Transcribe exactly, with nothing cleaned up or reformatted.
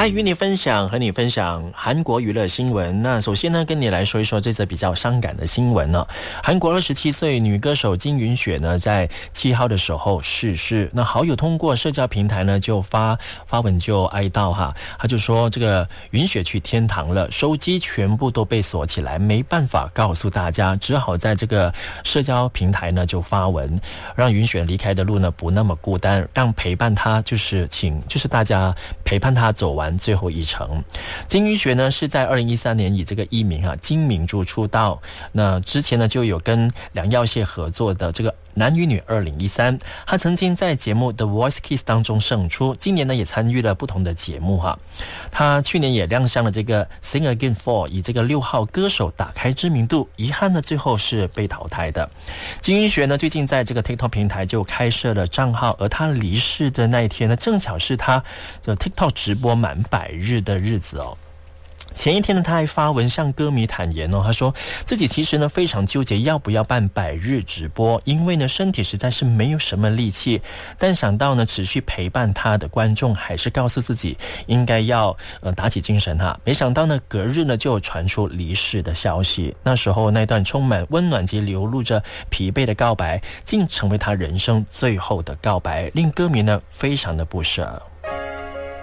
爱与你分享，和你分享韩国娱乐新闻。那首先呢，跟你来说一说这则比较伤感的新闻呢。韩国二十七岁女歌手金允雪呢，在七号的时候逝世。那好友通过社交平台呢，就发发文就哀悼哈，他就说这个允雪去天堂了，手机全部都被锁起来，没办法告诉大家，只好在这个社交平台呢就发文，让允雪离开的路呢不那么孤单，让陪伴她就是请就是大家陪伴她走完最后一程。金允雪呢是在二零一三年以这个艺名啊金明珠出道，那之前呢就有跟梁耀谢合作的这个男与女二零一三，他曾经在节目 The Voice Kids 当中胜出，今年呢也参与了不同的节目哈。他去年也亮相了这个 Sing Again four， 以这个六号歌手打开知名度，遗憾呢最后是被淘汰的。金允雪呢最近在这个 TikTok 平台就开设了账号，而他离世的那一天呢正巧是他的 TikTok 直播满百日的日子哦。前一天呢，他还发文向歌迷坦言哦，他说自己其实呢非常纠结要不要办百日直播，因为呢身体实在是没有什么力气，但想到呢持续陪伴他的观众，还是告诉自己应该要呃打起精神哈。没想到呢隔日呢就传出离世的消息，那时候那段充满温暖及流露着疲惫的告白，竟成为他人生最后的告白，令歌迷呢非常的不舍。